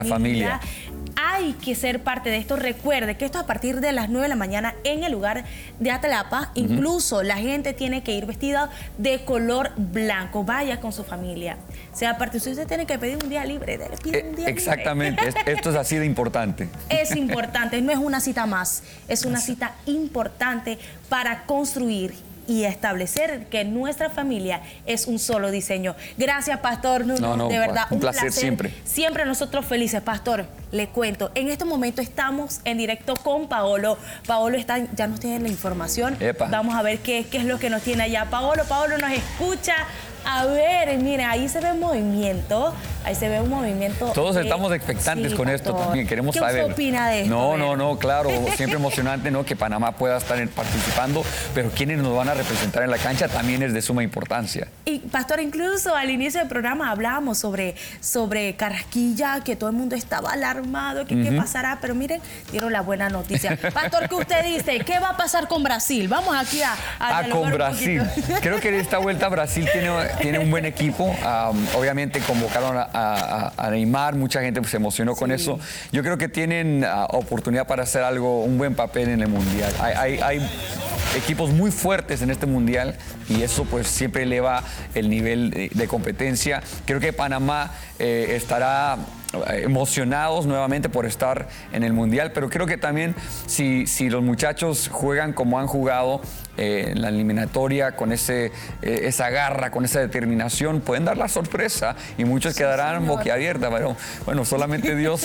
familia. Hay que ser parte de esto. Recuerde que esto es a partir de las 9 de la mañana en el lugar de Atalapa. Incluso la gente tiene que ir vestida de color blanco. Vaya con su familia. Sea parte, si usted tiene que pedir un día libre, pide un día exactamente. libre. Esto es así de importante. Es importante, no es una cita más. Es una cita importante para construir y establecer que nuestra familia es un solo diseño. Gracias, Pastor Nuno, de verdad, un placer siempre. Siempre nosotros felices. Pastor, le cuento, en este momento estamos en directo con Paolo. Paolo ya nos tiene la información. Epa. Vamos a ver qué es lo que nos tiene allá. Paolo nos escucha. A ver, mire, ahí se ve un movimiento. Ahí se ve un movimiento. Todos estamos expectantes con esto también. Queremos saber. ¿Qué opina de esto? No, claro. Siempre emocionante, ¿no? Que Panamá pueda estar participando, pero quienes nos van a representar en la cancha también es de suma importancia. Y, Pastor, incluso al inicio del programa hablábamos sobre Carrasquilla, que todo el mundo estaba alarmado, que qué pasará, pero miren, dieron la buena noticia. Pastor, ¿qué usted dice? ¿Qué va a pasar con Brasil? Vamos aquí a con Brasil. Creo que esta vuelta Brasil tiene un buen equipo. Obviamente convocaron a Neymar, mucha gente se emocionó con eso. Yo creo que tienen oportunidad para hacer un buen papel en el Mundial. Hay equipos muy fuertes en este Mundial y eso pues siempre eleva el nivel de competencia. Creo que Panamá estará emocionados nuevamente por estar en el Mundial, pero creo que también si los muchachos juegan como han jugado en la eliminatoria, con esa garra, con esa determinación, pueden dar la sorpresa y muchos quedarán boquiabiertos, pero bueno, solamente Dios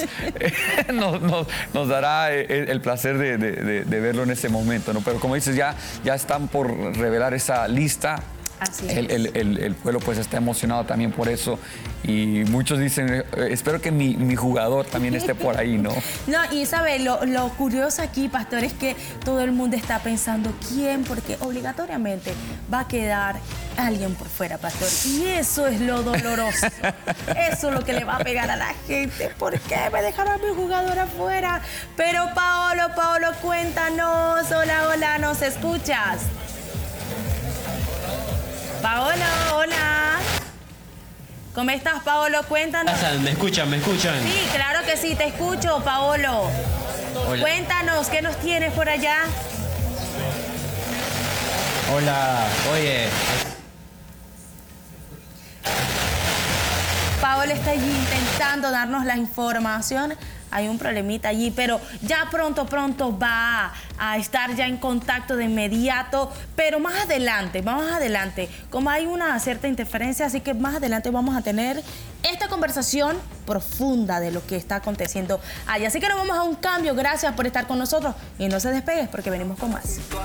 nos dará el placer de verlo en ese momento, ¿no? Pero como dices, ya están por revelar esa lista. Así es. El pueblo pues está emocionado también por eso y muchos dicen, espero que mi jugador también esté por ahí, ¿no? No, y sabe, lo curioso aquí, Pastor, es que todo el mundo está pensando quién, porque obligatoriamente va a quedar alguien por fuera, Pastor. Y eso es lo doloroso. Eso es lo que le va a pegar a la gente. ¿Por qué me dejaron a mi jugador afuera? Pero Paolo, cuéntanos. Hola, ¿nos escuchas? Paolo, hola. ¿Cómo estás, Paolo? Cuéntanos. ¿Me escuchan? Sí, claro que sí, te escucho, Paolo. Hola. Cuéntanos, ¿qué nos tienes por allá? Hola, oye. Paolo está allí intentando darnos la información. Hay un problemita allí, pero ya pronto va a estar ya en contacto de inmediato. Pero más adelante, como hay una cierta interferencia, así que más adelante vamos a tener esta conversación profunda de lo que está aconteciendo allá. Así que nos vamos a un cambio. Gracias por estar con nosotros y no se despegues porque venimos con más.